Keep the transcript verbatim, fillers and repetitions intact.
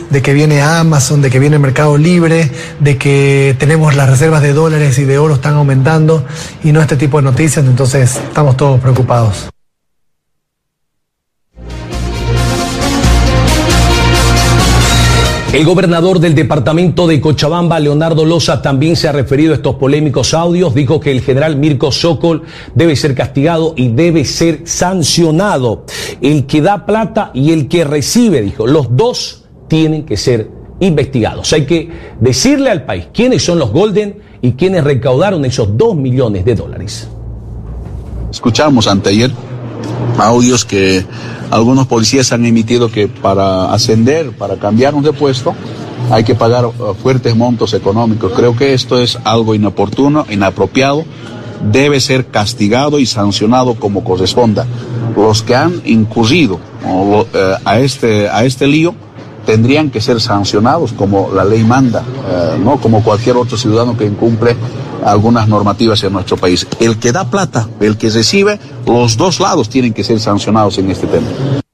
de que viene Amazon, de que viene Mercado Libre, de que tenemos las reservas de dólares y de oro están aumentando, y no este tipo de noticias, entonces estamos todos preocupados. El gobernador del departamento de Cochabamba, Leonardo Loza, también se ha referido a estos polémicos audios. Dijo que el general Mirko Sokol debe ser castigado y debe ser sancionado. El que da plata y el que recibe, dijo, los dos tienen que ser investigados. Hay que decirle al país quiénes son los Golden y quiénes recaudaron esos dos millones de dólares. Escuchamos anteayer audios que algunos policías han emitido que para ascender, para cambiarnos de puesto, hay que pagar uh, fuertes montos económicos. Creo que esto es algo inoportuno, inapropiado, debe ser castigado y sancionado como corresponda. Los que han incurrido uh, a, este, a este lío tendrían que ser sancionados como la ley manda, uh, no como cualquier otro ciudadano que incumple algunas normativas en nuestro país. El que da plata, el que recibe, los dos lados tienen que ser sancionados en este tema.